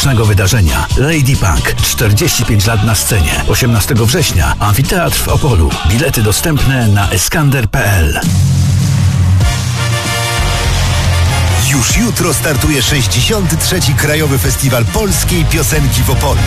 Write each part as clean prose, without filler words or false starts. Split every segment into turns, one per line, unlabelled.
romantycznego wydarzenia. Lady Punk, 45 lat na scenie. 18 września, Amfiteatr w Opolu. Bilety dostępne na eskander.pl.
Już jutro startuje 63. Krajowy Festiwal Polskiej Piosenki w Opolu.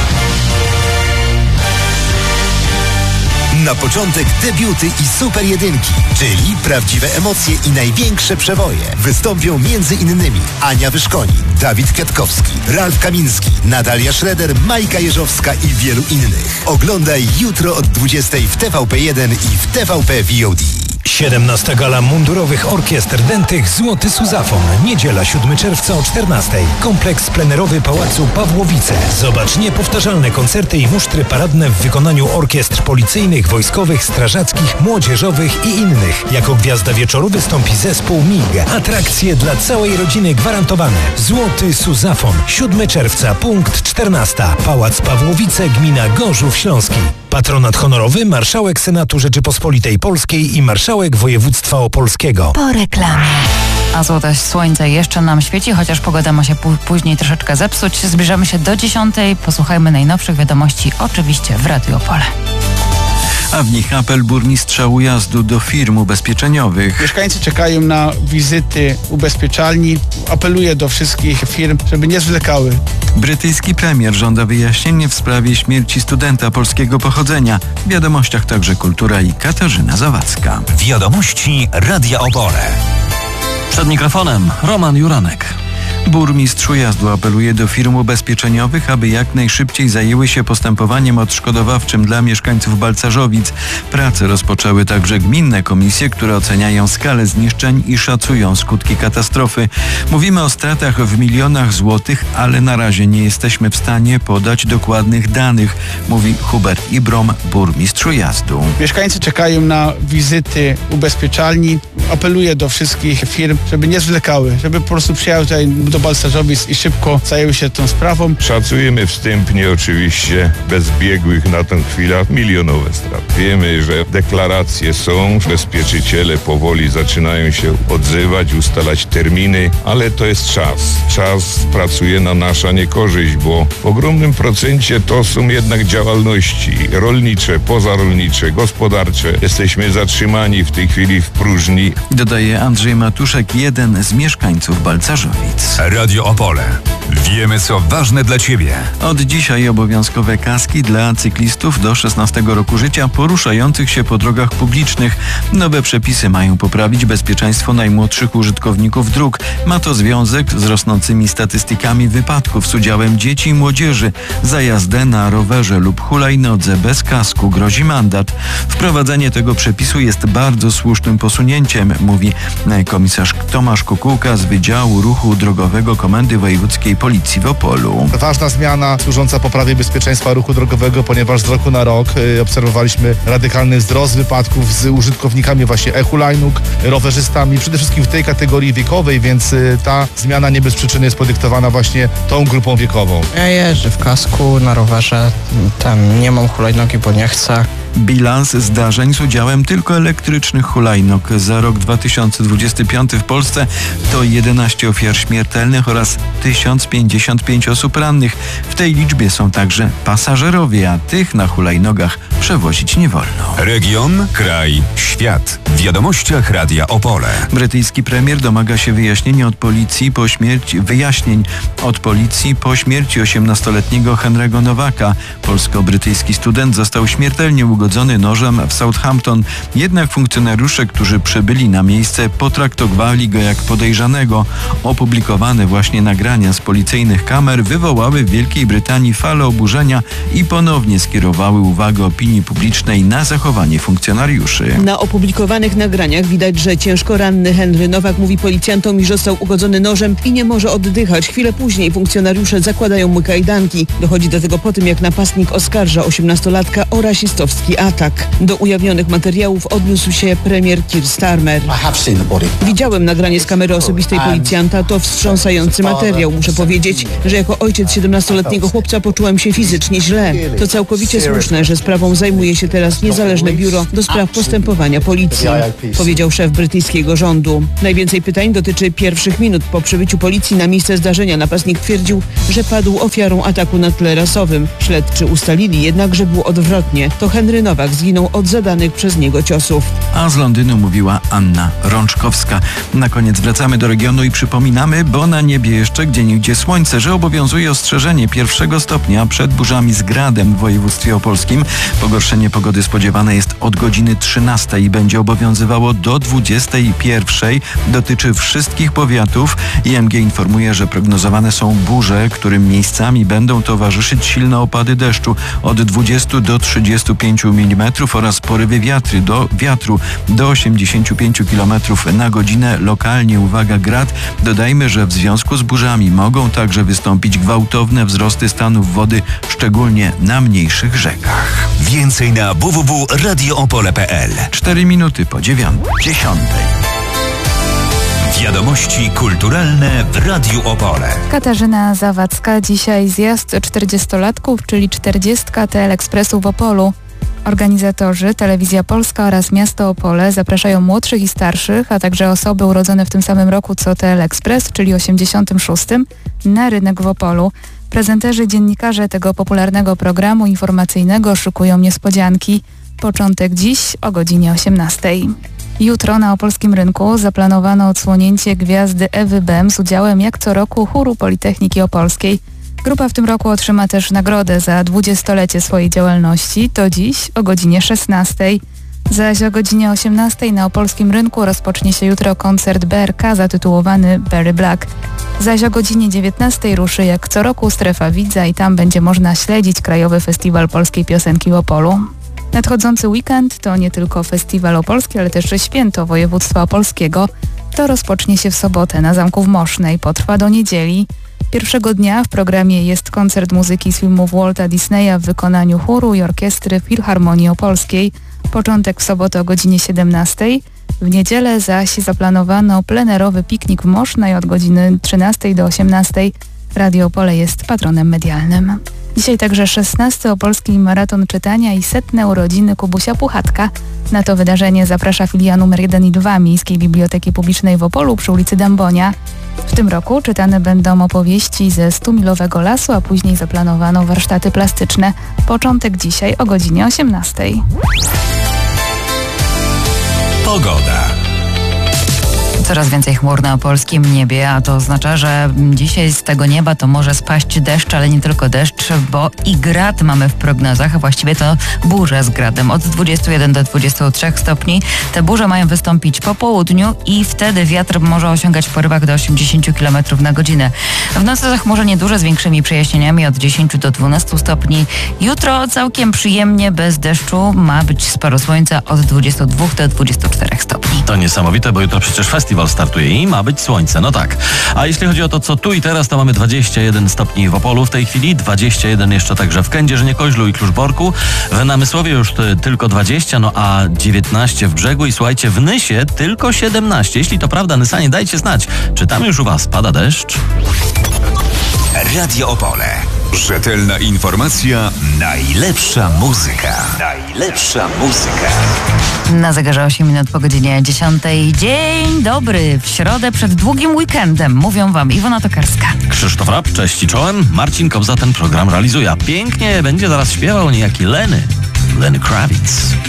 Na początek debiuty i super jedynki, czyli prawdziwe emocje i największe przewoje. Wystąpią m.in. Ania Wyszkonik, Dawid Kwiatkowski, Ralf Kamiński, Natalia Schroeder, Majka Jeżowska i wielu innych. Oglądaj jutro od 20 w TVP1 i w TVP VOD.
17. Gala Mundurowych Orkiestr Dętych Złoty Suzafon. Niedziela 7 czerwca o 14. Kompleks plenerowy Pałacu Pawłowice. Zobacz niepowtarzalne koncerty i musztry paradne w wykonaniu orkiestr policyjnych, wojskowych, strażackich, młodzieżowych i innych. Jako gwiazda wieczoru wystąpi zespół MIG. Atrakcje dla całej rodziny gwarantowane. Złoty Suzafon. 7 czerwca, punkt 14. Pałac Pawłowice, gmina Gorzów Śląski. Patronat honorowy Marszałek Senatu Rzeczypospolitej Polskiej i Marszałek Województwa Opolskiego.
Po reklamie. A złote słońce jeszcze nam świeci, chociaż pogoda ma się później troszeczkę zepsuć. Zbliżamy się do 10. Posłuchajmy najnowszych wiadomości, oczywiście w Radiu Opole.
A w nich apel burmistrza Ujazdu do firm ubezpieczeniowych.
Mieszkańcy czekają na wizyty ubezpieczalni. Apeluję do wszystkich firm, żeby nie zwlekały.
Brytyjski premier żąda wyjaśnienia w sprawie śmierci studenta polskiego pochodzenia. W wiadomościach także kultura i Katarzyna Zawadzka.
Wiadomości Radia Opole.
Przed mikrofonem Roman Juranek.
Burmistrz Ujazdu apeluje do firm ubezpieczeniowych, aby jak najszybciej zajęły się postępowaniem odszkodowawczym dla mieszkańców Balcarzowic. Prace rozpoczęły także gminne komisje, które oceniają skalę zniszczeń i szacują skutki katastrofy. Mówimy o stratach w milionach złotych, ale na razie nie jesteśmy w stanie podać dokładnych danych, mówi Hubert Ibrom, burmistrz Ujazdu.
Mieszkańcy czekają na wizyty ubezpieczalni. Apeluję do wszystkich firm, żeby nie zwlekały, żeby po prostu przyjechały tutaj do Balcarzowic i szybko zajęły się tą sprawą.
Szacujemy wstępnie oczywiście bez biegłych na tę chwilę milionowe straty. Wiemy, że deklaracje są, ubezpieczyciele powoli zaczynają się odzywać, ustalać terminy, ale to jest czas. Czas pracuje na nasza niekorzyść, bo w ogromnym procencie to są jednak działalności rolnicze, pozarolnicze, gospodarcze. Jesteśmy zatrzymani w tej chwili w próżni.
Dodaje Andrzej Matuszek, jeden z mieszkańców Balcarzowic.
Radio Opole. Wiemy, co ważne dla Ciebie.
Od dzisiaj obowiązkowe kaski dla cyklistów do 16 roku życia poruszających się po drogach publicznych. Nowe przepisy mają poprawić bezpieczeństwo najmłodszych użytkowników dróg. Ma to związek z rosnącymi statystykami wypadków z udziałem dzieci i młodzieży. Za jazdę na rowerze lub hulajnodze bez kasku grozi mandat. Wprowadzenie tego przepisu jest bardzo słusznym posunięciem, mówi komisarz Tomasz Kukułka z Wydziału Ruchu Drogowego Komendy Wojewódzkiej Policji w Opolu.
Ważna zmiana służąca poprawie bezpieczeństwa ruchu drogowego, ponieważ z roku na rok obserwowaliśmy radykalny wzrost wypadków z użytkownikami właśnie e-hulajnóg, rowerzystami, przede wszystkim w tej kategorii wiekowej, więc ta zmiana nie bez przyczyny jest podyktowana właśnie tą grupą wiekową.
Ja jeżdżę w kasku, na rowerze, tam nie mam hulajnogi, bo nie chcę.
Bilans zdarzeń z udziałem tylko elektrycznych hulajnóg za rok 2025 w Polsce to 11 ofiar śmiertelnych oraz 1055 osób rannych. W tej liczbie są także pasażerowie, a tych na hulajnogach przewozić nie wolno.
Region, kraj, świat. W wiadomościach Radia Opole.
Brytyjski premier domaga się wyjaśnień od policji po śmierci 18-letniego Henry'ego Nowaka. Polsko-brytyjski student został śmiertelnie ugodzony nożem w Southampton. Jednak funkcjonariusze, którzy przybyli na miejsce, potraktowali go jak podejrzanego. Opublikowane właśnie nagrania z policyjnych kamer wywołały w Wielkiej Brytanii falę oburzenia i ponownie skierowały uwagę opinii publicznej na zachowanie funkcjonariuszy.
Na opublikowanych nagraniach widać, że ciężko ranny Henry Nowak mówi policjantom, iż został ugodzony nożem i nie może oddychać. Chwilę później funkcjonariusze zakładają mu kajdanki. Dochodzi do tego po tym, jak napastnik oskarża 18-latka o rasistowski wielki atak. Do ujawnionych materiałów odniósł się premier Keir Starmer. Widziałem nagranie z kamery osobistej policjanta, to wstrząsający materiał. Muszę powiedzieć, że jako ojciec 17-letniego chłopca poczułem się fizycznie źle. To całkowicie słuszne, że sprawą zajmuje się teraz niezależne biuro do spraw postępowania policji, powiedział szef brytyjskiego rządu. Najwięcej pytań dotyczy pierwszych minut po przybyciu policji na miejsce zdarzenia. Napastnik twierdził, że padł ofiarą ataku na tle rasowym. Śledczy ustalili jednak, że było odwrotnie. To Henry Nowak zginął od zadanych przez niego ciosów.
A z Londynu mówiła Anna Rączkowska. Na koniec wracamy do regionu i przypominamy, bo na niebie jeszcze gdzieniegdzie słońce, że obowiązuje ostrzeżenie 1 stopnia przed burzami z gradem w województwie opolskim. Pogorszenie pogody spodziewane jest od godziny 13 i będzie obowiązywało do 21. Dotyczy wszystkich powiatów. IMG informuje, że prognozowane są burze, którym miejscami będą towarzyszyć silne opady deszczu od 20 do 35 mm oraz porywy wiatru do 85 km na godzinę. Lokalnie, uwaga, grad. Dodajmy, że w związku z burzami mogą także wystąpić gwałtowne wzrosty stanów wody, szczególnie na mniejszych rzekach.
Więcej na www.radioopole.pl.
4 minuty po 9:10.
Wiadomości kulturalne w Radiu Opole.
Katarzyna Zawadzka. Dzisiaj zjazd 40-latków, czyli 40 Teleekspresu w Opolu. Organizatorzy, Telewizja Polska oraz Miasto Opole zapraszają młodszych i starszych, a także osoby urodzone w tym samym roku co Teleekspres, czyli 86, na rynek w Opolu. Prezenterzy, dziennikarze tego popularnego programu informacyjnego szykują niespodzianki. Początek dziś o godzinie 18. Jutro na opolskim rynku zaplanowano odsłonięcie gwiazdy Ewy Bem z udziałem jak co roku chóru Politechniki Opolskiej. Grupa w tym roku otrzyma też nagrodę za 20-lecie swojej działalności. To dziś o godzinie 16. Zaś o godzinie 18 na opolskim rynku rozpocznie się jutro koncert BRK zatytułowany Berry Black. Zaś o godzinie 19 ruszy jak co roku Strefa Widza i tam będzie można śledzić Krajowy Festiwal Polskiej Piosenki w Opolu. Nadchodzący weekend to nie tylko festiwal opolski, ale też święto województwa opolskiego. To rozpocznie się w sobotę na Zamku w Mosznej, potrwa do niedzieli. Pierwszego dnia w programie jest koncert muzyki z filmów Walta Disneya w wykonaniu chóru i orkiestry Filharmonii Opolskiej. Początek w sobotę o godzinie 17. W niedzielę zaś zaplanowano plenerowy piknik w Mosznej od godziny 13 do 18. Radio Opole jest patronem medialnym. Dzisiaj także 16. Opolski Maraton Czytania i 100. urodziny Kubusia Puchatka. Na to wydarzenie zaprasza filia numer 1 i 2 Miejskiej Biblioteki Publicznej w Opolu przy ulicy Dębonia. W tym roku czytane będą opowieści ze 100-milowego lasu, a później zaplanowano warsztaty plastyczne. Początek dzisiaj o godzinie 18.
Pogoda.
Coraz więcej chmur na opolskim niebie, a to oznacza, że dzisiaj z tego nieba to może spaść deszcz, ale nie tylko deszcz, bo i grad mamy w prognozach, a właściwie to burze z gradem od 21 do 23 stopni. Te burze mają wystąpić po południu i wtedy wiatr może osiągać w porywach do 80 km na godzinę. W nocy zachmurzenie duże z większymi przejaśnieniami od 10 do 12 stopni. Jutro całkiem przyjemnie, bez deszczu, ma być sporo słońca od 22 do 24 stopni.
To niesamowite, bo jutro przecież festiwal startuje i ma być słońce, no tak. A jeśli chodzi o to, co tu i teraz, to mamy 21 stopni w Opolu w tej chwili, 21 jeszcze także w Kędzierzynie-Koźlu i Kluczborku, w Namysłowie już tylko 20, no a 19 w Brzegu i słuchajcie, w Nysie tylko 17. Jeśli to prawda, Nysanie, dajcie znać, czy tam już u was pada deszcz?
Radio Opole. Rzetelna informacja, najlepsza muzyka. Najlepsza muzyka.
Na zegarze 8 minut po godzinie 10. Dzień dobry. W środę przed długim weekendem. Mówią wam Iwona Tokarska.
Krzysztof Rap, cześć i czołem. Marcin Kobza ten program realizuje. Pięknie będzie zaraz śpiewał niejaki Lenny Kravitz.